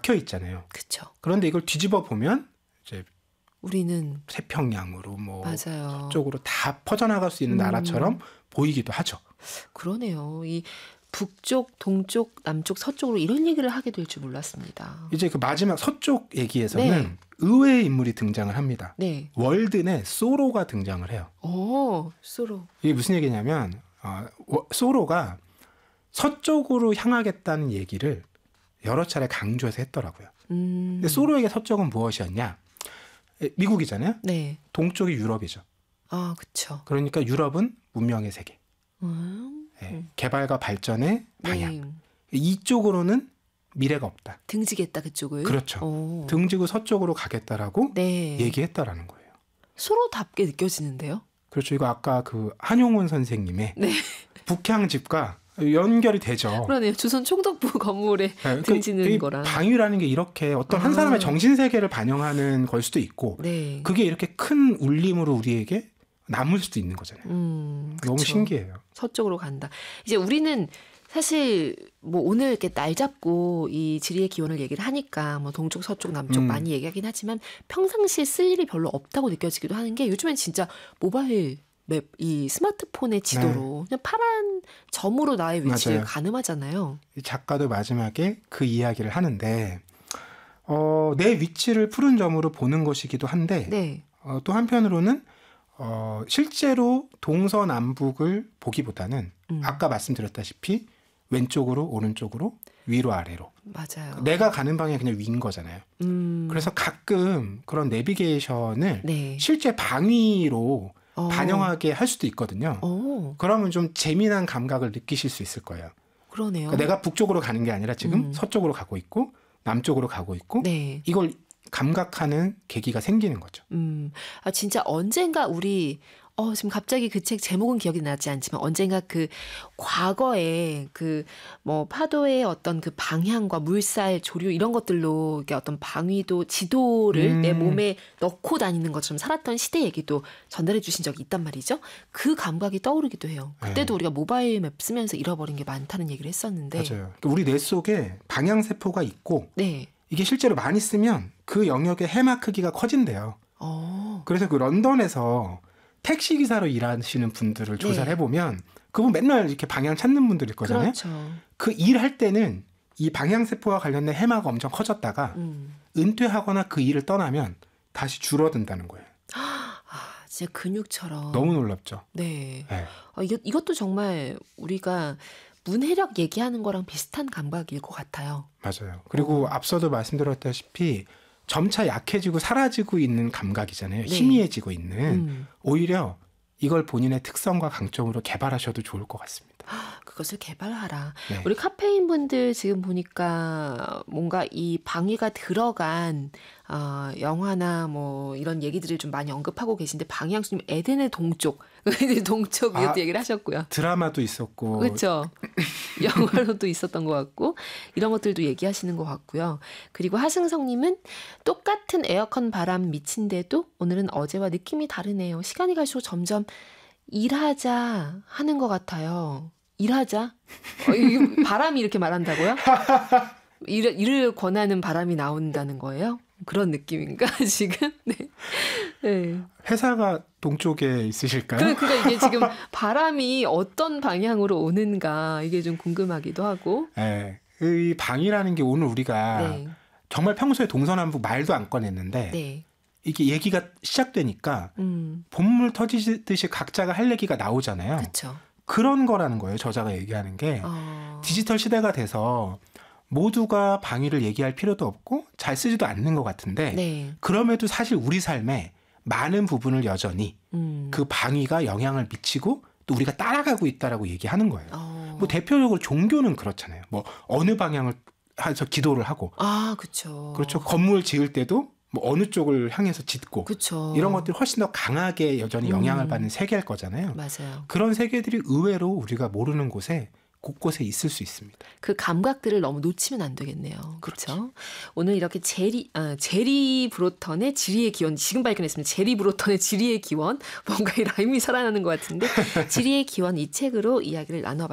박혀 있잖아요. 그렇죠. 그런데 이걸 뒤집어 보면 이제 우리는 태평양으로 뭐 맞아요. 서쪽으로 다 퍼져나갈 수 있는 나라처럼 보이기도 하죠. 그러네요. 이 북쪽, 동쪽, 남쪽, 서쪽으로 이런 얘기를 하게 될 줄 몰랐습니다. 이제 그 마지막 서쪽 얘기에서는 네. 의외의 인물이 등장을 합니다. 네. 월든의 소로가 등장을 해요. 오, 소로. 이게 무슨 얘기냐면 소로가 서쪽으로 향하겠다는 얘기를 여러 차례 강조해서 했더라고요. 근데 소로에게 서쪽은 무엇이었냐? 미국이잖아요. 네. 동쪽이 유럽이죠. 아, 그렇죠. 그러니까 유럽은 문명의 세계. 네, 개발과 발전의 방향. 네. 이쪽으로는 미래가 없다. 등지겠다 그쪽을. 그렇죠. 오. 등지고 서쪽으로 가겠다라고 네. 얘기했다라는 거예요. 소로답게 느껴지는데요. 그렇죠. 이거 아까 그 한용운 선생님의 네. 북향집과 연결이 되죠. 그러네요. 조선 총독부 건물에 네, 등지는 거랑. 방위라는 게 이렇게 어떤 한 사람의 정신 세계를 반영하는 걸 수도 있고, 네. 그게 이렇게 큰 울림으로 우리에게 남을 수도 있는 거잖아요. 너무 그쵸. 신기해요. 서쪽으로 간다. 이제 우리는 사실 뭐 오늘 이렇게 날 잡고 이 지리의 기원을 얘기를 하니까 뭐 동쪽, 서쪽, 남쪽 많이 얘기하긴 하지만 평상시에 쓸 일이 별로 없다고 느껴지기도 하는 게 요즘엔 진짜 모바일 맵, 이 스마트폰의 지도로 그냥 파란 점으로 나의 위치를 맞아요. 가늠하잖아요. 이 작가도 마지막에 그 이야기를 하는데 내 위치를 푸른 점으로 보는 것이기도 한데 네. 또 한편으로는 실제로 동서남북을 보기보다는 아까 말씀드렸다시피 왼쪽으로 오른쪽으로 위로 아래로 맞아요. 내가 가는 방향이 그냥 위인 거잖아요. 그래서 가끔 그런 내비게이션을 네. 실제 방위로 반영하게 할 수도 있거든요. 그러면 좀 재미난 감각을 느끼실 수 있을 거예요. 그러네요. 그러니까 내가 북쪽으로 가는 게 아니라 지금 서쪽으로 가고 있고 남쪽으로 가고 있고 네. 이걸 감각하는 계기가 생기는 거죠. 아, 진짜 언젠가 우리 지금 갑자기 그 책 제목은 기억이 나지 않지만 언젠가 그 과거에 그 뭐 파도의 어떤 그 방향과 물살, 조류 이런 것들로 이게 어떤 방위도 지도를 내 몸에 넣고 다니는 것처럼 살았던 시대 얘기도 전달해 주신 적이 있단 말이죠. 그 감각이 떠오르기도 해요. 그때도 우리가 모바일 맵 쓰면서 잃어버린 게 많다는 얘기를 했었는데. 맞아요. 그러니까 우리 뇌 속에 방향세포가 있고 네. 이게 실제로 많이 쓰면 그 영역의 해마 크기가 커진대요. 그래서 그 런던에서 택시기사로 일하시는 분들을 조사를 해보면 그분 맨날 이렇게 방향 찾는 분들일 거잖아요. 그렇죠. 그 일할 때는 이 방향세포와 관련된 해마가 엄청 커졌다가 은퇴하거나 그 일을 떠나면 다시 줄어든다는 거예요. 진짜 근육처럼. 너무 놀랍죠. 네. 네. 이것도 정말 우리가 문해력 얘기하는 거랑 비슷한 감각일 것 같아요. 맞아요. 그리고 앞서도 말씀드렸다시피 점차 약해지고 사라지고 있는 감각이잖아요. 네. 희미해지고 있는. 오히려 이걸 본인의 특성과 강점으로 개발하셔도 좋을 것 같습니다. 그것을 개발하라. 네. 우리 카페인 분들 지금 보니까 뭔가 이 방위가 들어간 영화나 뭐 이런 얘기들을 좀 많이 언급하고 계신데 방향수님 에덴의 동쪽, 에덴의 동쪽 이것도 얘기를 하셨고요. 드라마도 있었고. 그렇죠. 영화로도 있었던 것 같고 이런 것들도 얘기하시는 것 같고요. 그리고 하승성님은 똑같은 에어컨 바람 미친데도 오늘은 어제와 느낌이 다르네요. 시간이 갈수록 점점 일하자 하는 것 같아요. 일하자? 이게 바람이 이렇게 말한다고요? 일을 권하는 바람이 나온다는 거예요? 그런 느낌인가 지금? 네. 네. 회사가 동쪽에 있으실까요? 그러니까 이게 지금 바람이 어떤 방향으로 오는가 이게 좀 궁금하기도 하고. 네. 이 방이라는 게 오늘 우리가 네. 정말 평소에 동서남북 말도 안 꺼냈는데 네. 이게 얘기가 시작되니까 본물 터지듯이 각자가 할 얘기가 나오잖아요. 그렇죠. 그런 거라는 거예요. 저자가 얘기하는 게. 디지털 시대가 돼서 모두가 방위를 얘기할 필요도 없고 잘 쓰지도 않는 것 같은데 네. 그럼에도 사실 우리 삶에 많은 부분을 여전히 그 방위가 영향을 미치고 또 우리가 따라가고 있다라고 얘기하는 거예요. 뭐 대표적으로 종교는 그렇잖아요. 뭐 어느 방향을 해서 기도를 하고 그렇죠. 그렇죠. 건물 지을 때도 뭐 어느 쪽을 향해서 짓고 그쵸. 이런 것들이 훨씬 더 강하게 여전히 영향을 받는 세계일 거잖아요. 맞아요. 그런 세계들이 의외로 우리가 모르는 곳에 곳곳에 있을 수 있습니다. 그 감각들을 너무 놓치면 안 되겠네요. 그렇죠? 오늘 이렇게 제리 브로턴의 지리의 기원 지금 발견했습니다. 제리 브로턴의 지리의 기원 뭔가 이 라임이 살아나는 것 같은데 지리의 기원 이 책으로 이야기를 나눠봤습니다.